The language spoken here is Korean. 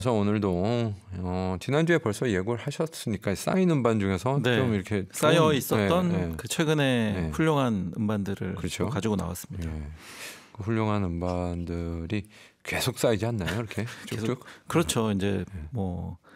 그래서 오늘도 지난주에 벌써 예고를 하셨으니까 쌓인 음반 중에서 네. 좀 이렇게 쌓여 있었던 네. 그 최근에 네. 훌륭한 음반들을 그렇죠. 가지고 나왔습니다. 네. 그 훌륭한 음반들이 계속 쌓이지 않나요? 이렇게 쭉쭉. 그렇죠. 이제 뭐